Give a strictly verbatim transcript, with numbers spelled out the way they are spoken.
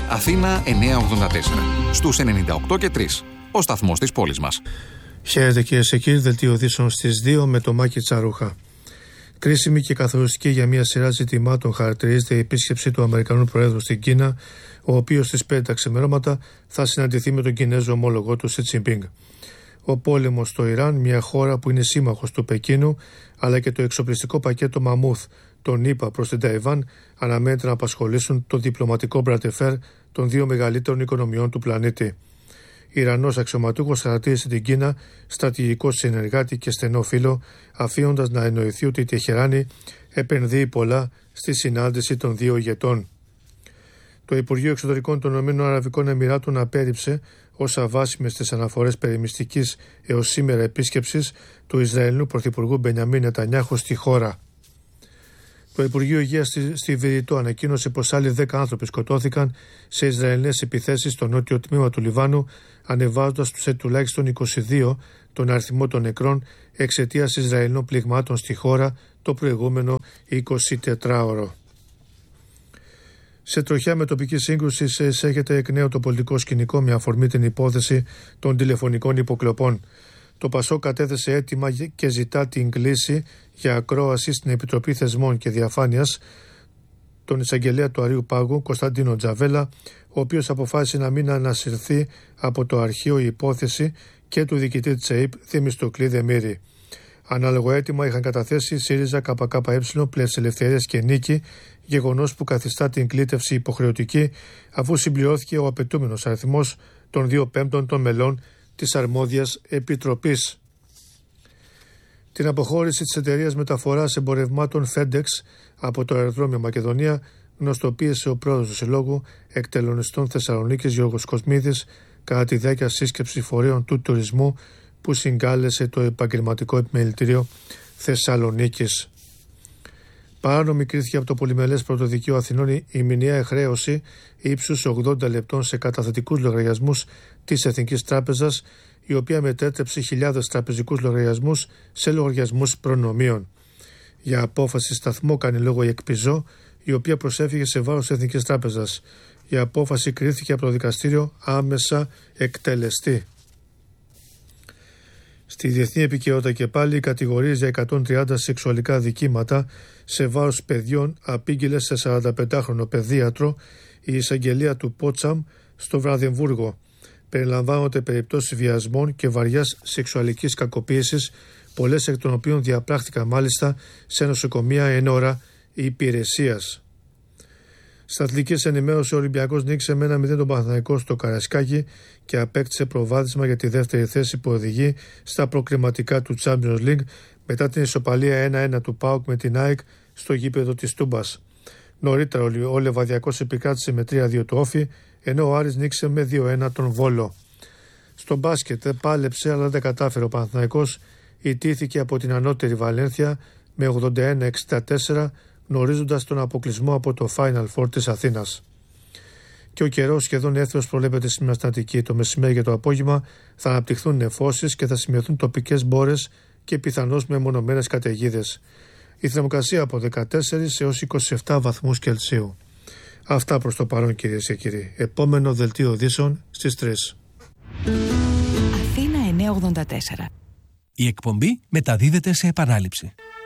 Αθήνα εννιακόσια ογδόντα τέσσερα. Στους ενενήντα οκτώ και τρία. Ο σταθμός της πόλης μας. Χαίρετε κυρίες και κύριοι, δελτίο ειδήσεων στις δύο με το Μάκη Τσαρούχα. Κρίσιμη και καθοριστική για μια σειρά ζητημάτων χαρακτηρίζεται η επίσκεψη του Αμερικανού Προέδρου στην Κίνα, ο οποίος στις πέντε τα ξημερώματα θα συναντηθεί με τον Κινέζο ομόλογό του Σι Τζινπίνγκ. Ο πόλεμος στο Ιράν, μια χώρα που είναι σύμμαχος του Πεκίνου, αλλά και το εξοπλιστικό πακέτο Μαμούθ των ΗΠΑ προς την Ταϊβάν αναμένεται να απασχολήσουν το διπλωματικό μπρατεφέρ των δύο μεγαλύτερων οικονομιών του πλανήτη. Ιρανός αξιωματούχος χαρακτήρισε την Κίνα στρατηγικό συνεργάτη και στενό φίλο, αφήνοντας να εννοηθεί ότι η Τεχεράνη επενδύει πολλά στη συνάντηση των δύο ηγετών. Το Υπουργείο Εξωτερικών των ΗΠΑ απέρριψε ως αβάσιμες τις αναφορές περί μυστικής έως σήμερα επίσκεψης του Ισραηλινού Πρωθυπουργού Μπενιαμίν Νετανιάχου στη χώρα. Το Υπουργείο Υγείας στη, στη Βηρητό ανακοίνωσε πως άλλοι δέκα άνθρωποι σκοτώθηκαν σε Ισραηλινές επιθέσεις στο νότιο τμήμα του Λιβάνου, ανεβάζοντας σε τουλάχιστον είκοσι δύο τον αριθμό των νεκρών εξαιτίας Ισραηλινών πληγμάτων στη χώρα το προηγούμενο εικοσιτετράωρο. Σε τροχιά με τοπική σύγκρουση εισέρχεται εκ νέου το πολιτικό σκηνικό με αφορμή την υπόθεση των τηλεφωνικών υποκλοπών. Το ΠΑΣΟΚ κατέθεσε αίτημα και ζητά την κλήση για ακρόαση στην Επιτροπή Θεσμών και Διαφάνειας τον εισαγγελέα του Αρείου Πάγου, Κωνσταντίνο Τζαβέλα, ο οποίος αποφάσισε να μην ανασυρθεί από το αρχείο η υπόθεση και του διοικητή της ΕΕΠ Θεμιστοκλή Δεμήρη. Ανάλογο αίτημα είχαν καταθέσει ΣΥΡΙΖΑ, ΚΚΕ, Πλεύση Ελευθερίας και Νίκη, γεγονός που καθιστά την κλήτευση υποχρεωτική, αφού συμπληρώθηκε ο απαιτούμενος αριθμός των δύο πέμπτων των μελών της αρμόδιας επιτροπής. Την αποχώρηση της εταιρείας μεταφοράς εμπορευμάτων FedEx από το αεροδρόμιο Μακεδονία γνωστοποίησε ο πρόεδρος του Συλλόγου Εκτελονιστών Θεσσαλονίκης Γιώργος Κοσμίδης κατά τη διάρκεια σύσκεψη φορέων του τουρισμού που συγκάλεσε το Επαγγελματικό Επιμελητήριο Θεσσαλονίκης. Παράνομη κρίθηκε από το Πολυμελές Πρωτοδικείο Αθηνών η μηνιαία χρέωση ύψους ογδόντα λεπτών σε καταθετικούς λογαριασμούς της Εθνικής Τράπεζας, η οποία μετέτρεψε χιλιάδες τραπεζικούς λογαριασμούς σε λογαριασμούς προνομίων. Για απόφαση σταθμό κάνει λόγο η Εκπιζό, η οποία προσέφυγε σε βάρος της Εθνικής Τράπεζας. Η απόφαση κρίθηκε από το δικαστήριο άμεσα εκτελεστή. Στη διεθνή επικαιρότητα και πάλι, οι κατηγορίες για εκατόν τριάντα σεξουαλικά δικήματα σε βάρος παιδιών απήγγειλε σε σαρανταπεντάχρονο παιδίατρο η εισαγγελία του Πότσαμ στο Βραδεμβούργο. Περιλαμβάνονται περιπτώσεις βιασμών και βαριάς σεξουαλικής κακοποίησης, πολλές εκ των οποίων διαπράχθηκαν μάλιστα σε νοσοκομεία εν ώρα υπηρεσίας. Στα αθλητικές ενημέρωση, ο Ολυμπιακός νίκησε με ένα μηδέν τον Παναθηναϊκό στο Καραϊσκάκι και απέκτησε προβάδισμα για τη δεύτερη θέση που οδηγεί στα προκριματικά του Champions League μετά την ισοπαλία ένα ένα του ΠΑΟΚ με την ΑΕΚ στο γήπεδο της Τούμπας. Νωρίτερα ο Λεβαδιακός επικράτησε με τρία δύο το Όφι, ενώ ο Άρης νίκησε με δύο ένα τον Βόλο. Στο μπάσκετ πάλεψε αλλά δεν κατάφερε ο Παναθηναϊκός, ιτήθηκε από την ανώτερη Βαλένθια με ογδόντα ένα εξήντα τέσσερα, γνωρίζοντας τον αποκλεισμό από το Final Four της Αθήνας. Και ο καιρός σχεδόν εύθεος προβλέπεται σήμερα στην Αττική. Το μεσημέρι και το απόγευμα θα αναπτυχθούν νεφώσεις και θα σημειωθούν τοπικές μπόρες και πιθανώς μεμονωμένες καταιγίδες. Η θερμοκρασία από δεκατέσσερα έως είκοσι επτά βαθμούς Κελσίου. Αυτά προς το παρόν, κυρίες και κύριοι. Επόμενο δελτίο ειδήσεων στις τρεις. Αθήνα εννιακόσια ογδόντα τέσσερα. Η εκπομπή μεταδίδεται σε επανάληψη.